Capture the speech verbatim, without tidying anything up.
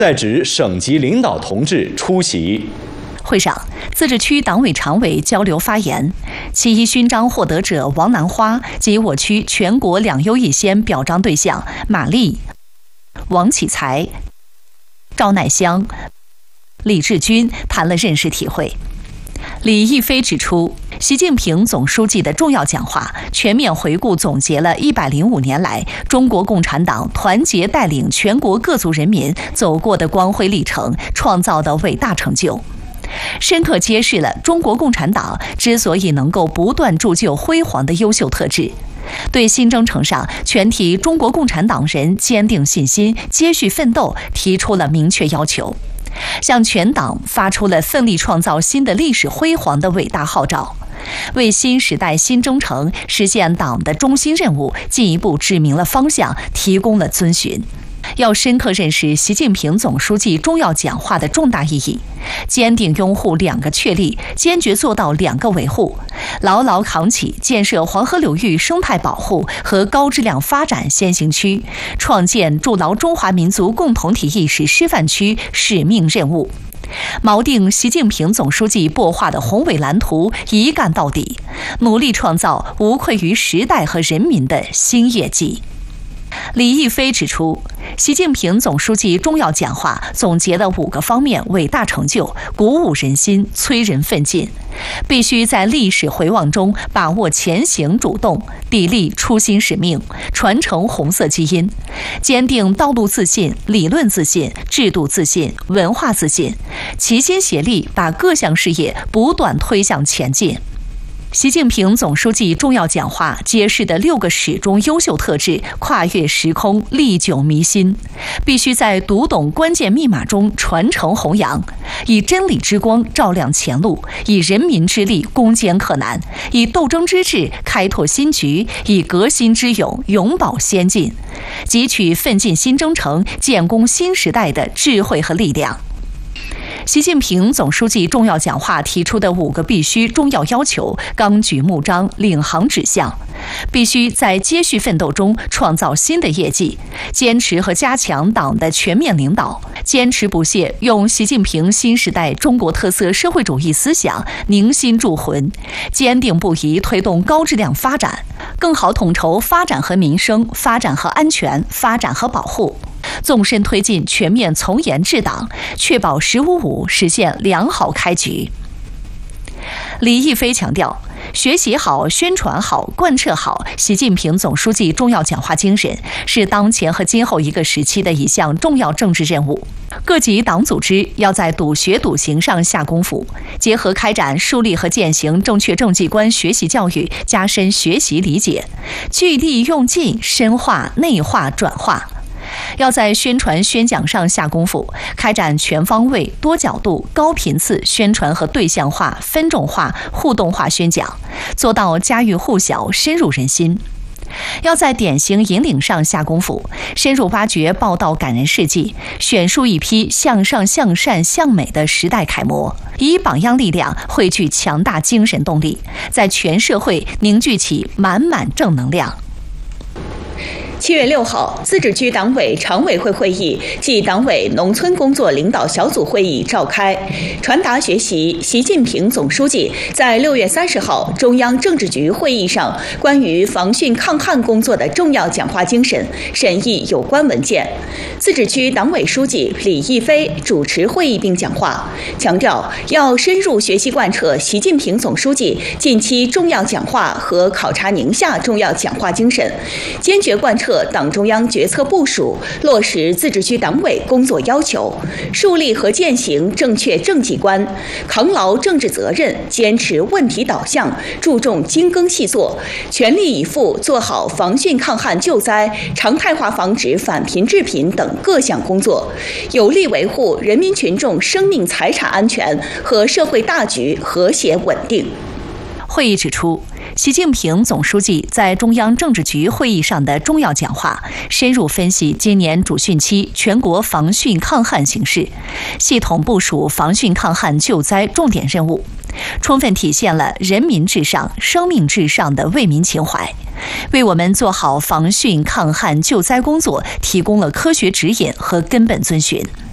在职省级领导同志出席。 会上，自治区党委常委交流发言，其一勋章获得者王兰花及我区全国两优一先表彰对象马丽、王启才、赵乃香、李志军谈了认识体会。李毅飞指出，习近平总书记的重要讲话全面回顾总结了一百零五年来中国共产党团结带领全国各族人民走过的光辉历程，创造的伟大成就，深刻揭示了中国共产党之所以能够不断铸就辉煌的优秀特质，对新征程上全体中国共产党人坚定信心、接续奋斗提出了明确要求，向全党发出了奋力创造新的历史辉煌的伟大号召，为新时代新征程实现党的中心任务进一步指明了方向，提供了遵循。要深刻认识习近平总书记重要讲话的重大意义，坚定拥护两个确立，坚决做到两个维护，牢牢扛起建设黄河流域生态保护和高质量发展先行区，创建筑牢中华民族共同体意识示范区使命任务，锚定习近平总书记擘画的宏伟蓝图，一干到底，努力创造无愧于时代和人民的新业绩。李毅飞指出，习近平总书记重要讲话总结了五个方面伟大成就，鼓舞人心，催人奋进。必须在历史回望中把握前行主动，砥砺初心使命，传承红色基因，坚定道路自信、理论自信、制度自信、文化自信，齐心协力把各项事业不断推向前进。习近平总书记重要讲话揭示的六个始终优秀特质跨越时空，历久弥新，必须在读懂关键密码中传承弘扬，以真理之光照亮前路，以人民之力攻坚克难，以斗争之智开拓新局，以革新之勇永葆先进，汲取奋进新征程、建功新时代的智慧和力量。习近平总书记重要讲话提出的五个必须重要要求纲举目张，领航指向，必须在接续奋斗中创造新的业绩，坚持和加强党的全面领导，坚持不懈用习近平新时代中国特色社会主义思想凝心铸魂，坚定不移推动高质量发展，更好统筹发展和民生、发展和安全、发展和保护，纵深推进全面从严治党，确保“十五五”实现良好开局。李毅飞强调，学习好、宣传好、贯彻好习近平总书记重要讲话精神，是当前和今后一个时期的一项重要政治任务。各级党组织要在笃学笃行上下功夫，结合开展树立和践行正确政绩观学习教育，加深学习理解，聚力用劲，深化内化转化。要在宣传宣讲上下功夫，开展全方位、多角度、高频次宣传和对象化、分众化、互动化宣讲，做到家喻户晓、深入人心。要在典型引领上下功夫，深入挖掘报道感人事迹，选出一批向上向善向美的时代楷模，以榜样力量汇聚强大精神动力，在全社会凝聚起满满正能量。 七月六号，自治区党委常委会会议暨党委农村工作领导小组会议召开，传达学习习近平总书记在六月三十号中央政治局会议上关于防汛抗旱工作的重要讲话精神，审议有关文件。自治区党委书记李毅飞主持会议并讲话，强调要深入学习贯彻习近平总书记近期重要讲话和考察宁夏重要讲话精神，坚决贯彻党中央决策部署，落实自治区党委工作要求，树立和践行正确政绩观，扛牢政治责任，坚持问题导向，注重精耕细作，全力以赴做好防汛抗旱救灾、常态化防止返贫致贫等各项工作，有力维护人民群众生命财产安全和社会大局和谐稳定。 会议指出，习近平总书记在中央政治局会议上的重要讲话，深入分析今年主汛期全国防汛抗旱形势，系统部署防汛抗旱救灾重点任务，充分体现了人民至上、生命至上的为民情怀，为我们做好防汛抗旱救灾工作提供了科学指引和根本遵循。